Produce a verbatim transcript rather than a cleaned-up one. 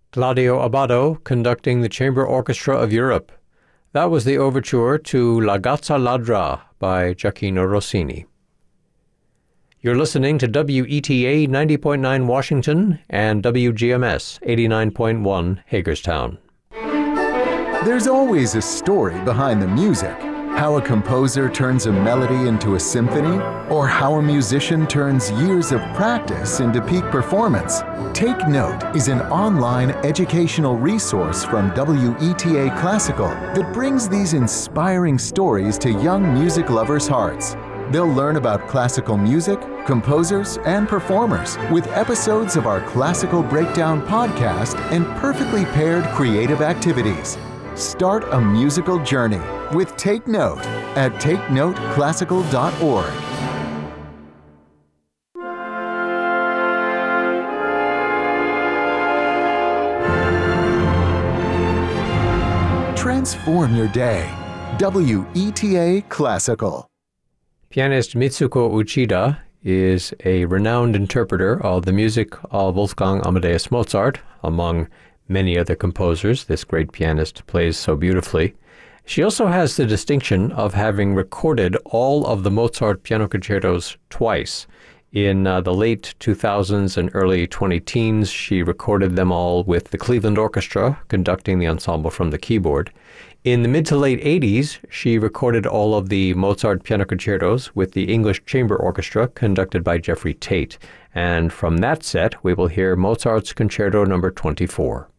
Claudio Abbado conducting the Chamber Orchestra of Europe. That was the overture to La Gazza Ladra by Gioacchino Rossini. You're listening to W E T A ninety point nine Washington and W G M S eighty-nine point one Hagerstown. There's always a story behind the music. How a composer turns a melody into a symphony, or how a musician turns years of practice into peak performance. Take Note is an online educational resource from W E T A Classical that brings these inspiring stories to young music lovers' hearts. They'll learn about classical music, composers, and performers with episodes of our Classical Breakdown podcast and perfectly paired creative activities. Start a musical journey with Take Note at take note classical dot org. Transform your day. W E T A Classical. Pianist Mitsuko Uchida is a renowned interpreter of the music of Wolfgang Amadeus Mozart. Among many other composers, this great pianist plays so beautifully. She also has the distinction of having recorded all of the Mozart piano concertos twice. In uh, the late two thousands and early twenty teens, she recorded them all with the Cleveland Orchestra, conducting the ensemble from the keyboard. In the mid to late eighties, she recorded all of the Mozart piano concertos with the English Chamber Orchestra, conducted by Jeffrey Tate. And from that set, we will hear Mozart's Concerto number twenty-four.